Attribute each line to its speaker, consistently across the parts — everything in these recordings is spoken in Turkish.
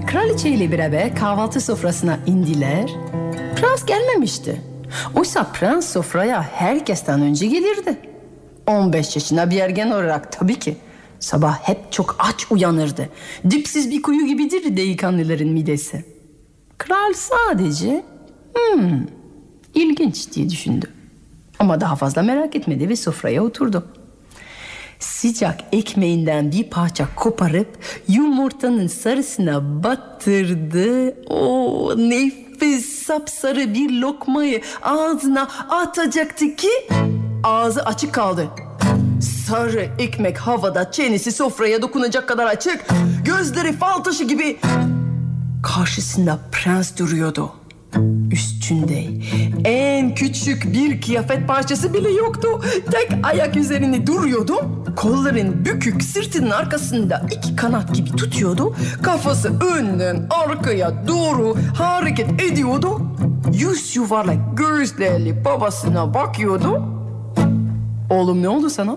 Speaker 1: Kraliçe ile beraber kahvaltı sofrasına indiler. Prens gelmemişti. Oysa prens sofraya herkesten önce gelirdi. 15 yaşında bir ergen olarak tabii ki. Sabah hep çok aç uyanırdı. Dipsiz bir kuyu gibidir delikanlıların midesi. Kral sadece ilginç diye düşündü. Ama daha fazla merak etmedi ve sofraya oturdu. Sıcak ekmeğinden bir parça koparıp yumurtanın sarısına batırdı. O nefis sapsarı bir lokmayı ağzına atacaktı ki ağzı açık kaldı. Sarı ekmek havada, çenesi sofraya dokunacak kadar açık, gözleri fal taşı gibi. Karşısında prens duruyordu. Üstünde en küçük bir kıyafet parçası bile yoktu. Tek ayak üzerinde duruyordu. Kolların bükük, sırtının arkasında iki kanat gibi tutuyordu. Kafası önden arkaya doğru hareket ediyordu. Yüz yuvarlak gözlerle babasına bakıyordu. Oğlum, ne oldu sana?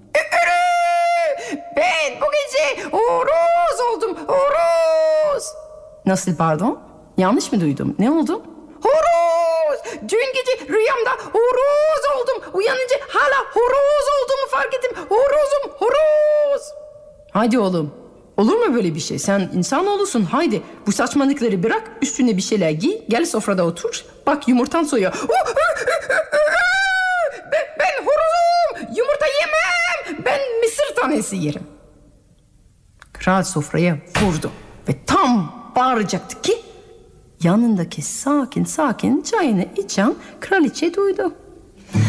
Speaker 1: Ben bu gece horoz oldum, horoz. Nasıl, pardon? Yanlış mı duydum? Ne oldu? Horoz! Dün gece rüyamda horoz oldum. Uyanınca hala horoz olduğumu fark ettim. Horozum, horoz. Haydi oğlum. Olur mu böyle bir şey? Sen insanoğlusun. Haydi bu saçmalıkları bırak. Üstüne bir şeyler giy. Gel sofrada otur. Bak, yumurtan soyuyor. Ben horozum. Yumurta yemem. Ben mısır tanesi yerim. Kral sofraya vurdu. Ve tam bağıracaktı ki yanındaki sakin sakin çayını içen kraliçe duydu.